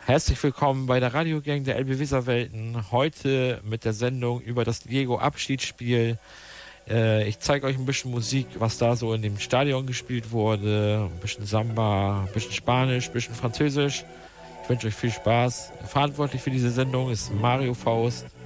Herzlich willkommen bei der Radiogang der LB Weserwelten. Heute mit der Sendung über das Diego-Abschiedsspiel. Ich zeige euch ein bisschen Musik, was da so in dem Stadion gespielt wurde. Ein bisschen Samba, ein bisschen Spanisch, ein bisschen Französisch. Ich wünsche euch viel Spaß. Verantwortlich für diese Sendung ist Mario Faust.